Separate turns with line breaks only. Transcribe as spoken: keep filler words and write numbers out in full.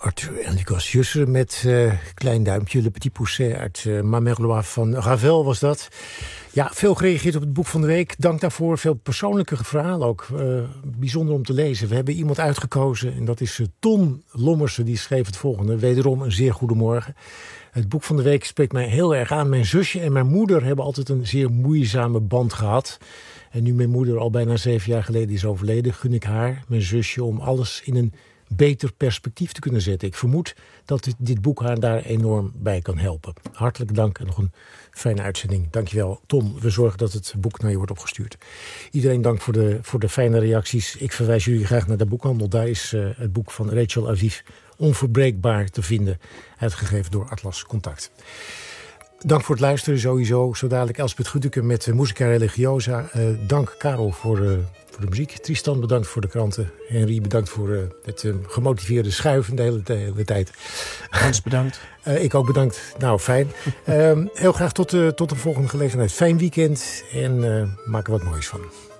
Arthur en Lucas Jussen met uh, Klein Duimpje, Le Petit Pousset uit uh, Ma Merlois van Ravel was dat. Ja, veel gereageerd op het boek van de week. Dank daarvoor. Veel persoonlijke verhalen ook. Uh, bijzonder om te lezen. We hebben iemand uitgekozen en dat is uh, Ton Lommersen. Die schreef het volgende. Wederom een zeer goedemorgen. Het boek van de week spreekt mij heel erg aan. Mijn zusje en mijn moeder hebben altijd een zeer moeizame band gehad. En nu mijn moeder al bijna zeven jaar geleden is overleden, gun ik haar, mijn zusje, om alles in een beter perspectief te kunnen zetten. Ik vermoed dat dit, dit boek haar daar enorm bij kan helpen. Hartelijk dank en nog een fijne uitzending. Dankjewel, Tom. We zorgen dat het boek naar je wordt opgestuurd. Iedereen dank voor de, voor de fijne reacties. Ik verwijs jullie graag naar de boekhandel. Daar is uh, het boek van Rachel Aviv Onverbreekbaar te vinden, uitgegeven door Atlas Contact. Dank voor het luisteren sowieso. Zo dadelijk Elspeth Goedeke met uh, Musica Religiosa. Uh, dank Karel voor, uh, voor de muziek. Tristan bedankt voor de kranten. Henry bedankt voor uh, het uh, gemotiveerde schuiven de hele, de hele tijd.
Hans bedankt.
uh, ik ook bedankt. Nou, fijn. uh, heel graag tot, uh, tot de volgende gelegenheid. Fijn weekend en uh, maak er wat moois van.